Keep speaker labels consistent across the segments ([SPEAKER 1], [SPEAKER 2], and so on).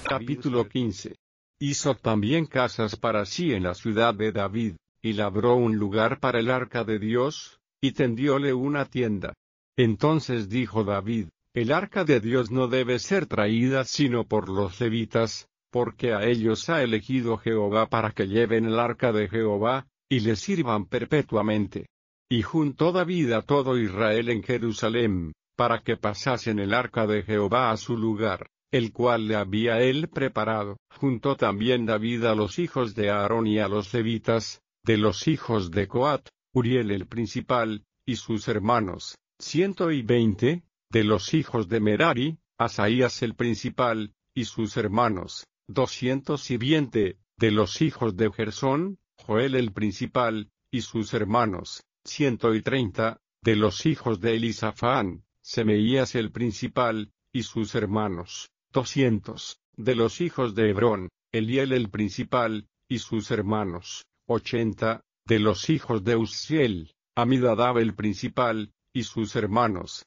[SPEAKER 1] Capítulo 15. Hizo también casas para sí en la ciudad de David, y labró un lugar para el arca de Dios, y tendióle una tienda. Entonces dijo David: el arca de Dios no debe ser traída sino por los levitas, porque a ellos ha elegido Jehová para que lleven el arca de Jehová, y le sirvan perpetuamente. Y juntó David a todo Israel en Jerusalem, para que pasasen el arca de Jehová a su lugar, el cual le había él preparado. Juntó también David a los hijos de Aarón y a los levitas, de los hijos de Coat, Uriel el principal, y sus hermanos, 120, de los hijos de Merari, Asaías el principal, y sus hermanos, 220, de los hijos de Gersón, Joel el principal, y sus hermanos, 130, de los hijos de Elisafán, Semeías el principal, y sus hermanos, 200, de los hijos de Hebrón, Eliel el principal, y sus hermanos, 80, de los hijos de Uzziel, Amminadab el principal, y sus hermanos,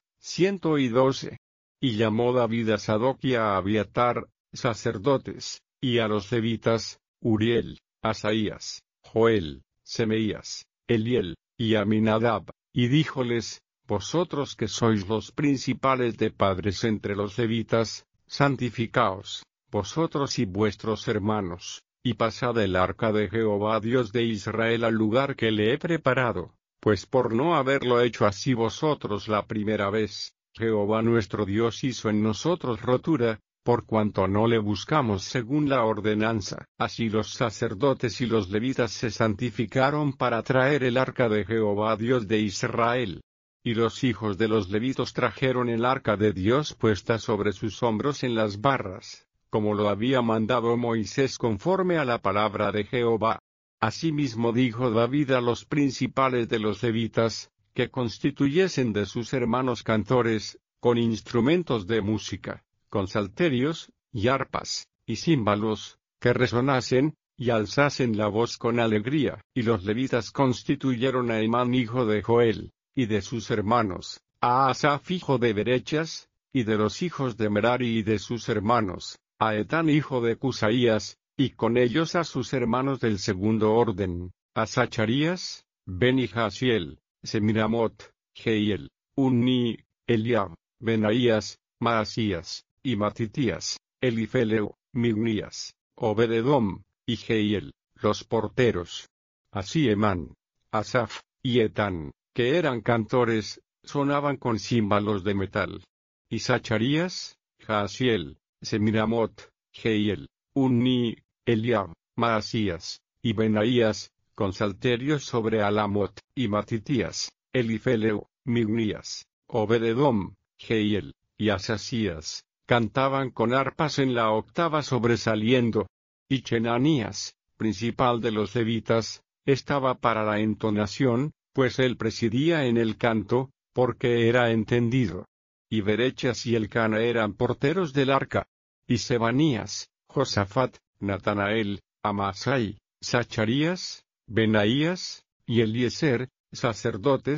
[SPEAKER 1] 112. Y llamó David a Sadoc y a Abiatar, sacerdotes, y a los levitas, Uriel, Asaías, Joel, Semeías, Eliel, y Amminadab, y díjoles: vosotros que sois los principales de padres entre los levitas, santificaos, vosotros y vuestros hermanos, y pasad el arca de Jehová Dios de Israel al lugar que le he preparado, pues por no haberlo hecho así vosotros la primera vez, Jehová nuestro Dios hizo en nosotros rotura, por cuanto no le buscamos según la ordenanza. Así los sacerdotes y los levitas se santificaron para traer el arca de Jehová Dios de Israel. Y los hijos de los levitas trajeron el arca de Dios puesta sobre sus hombros en las barras, como lo había mandado Moisés conforme a la palabra de Jehová. Asimismo dijo David a los principales de los levitas, que constituyesen de sus hermanos cantores, con instrumentos de música, con salterios, y arpas, y címbalos, que resonasen, y alzasen la voz con alegría. Y los levitas constituyeron a Emán hijo de Joel, y de sus hermanos, a Asaf hijo de Berechas, y de los hijos de Merari y de sus hermanos, a Etán hijo de Cusaías, y con ellos a sus hermanos del segundo orden, a Zacharías, Beni Jaasiel, Semiramot, Jehiel, Unni, Eliab, Benaías, Maasías, y Matitías, Elifeleo, Mignías, Obededom, y Jehiel, los porteros. Así Emán, Asaf, y Etán, que eran cantores, sonaban con címbalos de metal. Y Zacharías, Jaasiel, Semiramot, Jehiel, Unni, Eliab, Maasías, y Benaías, con salterios sobre Alamot, y Matitías, Elifeleo, Mignías, Obededom, Jehiel, y Asasías, cantaban con arpas en la octava sobresaliendo. Y Chenanías, principal de los levitas, estaba para la entonación, pues él presidía en el canto, porque era entendido. Y Berechas y Elcana eran porteros del arca. Y Sebanías, Josafat, Natanael, Amasai, Zacharías, Benaías, y Eliezer, sacerdotes,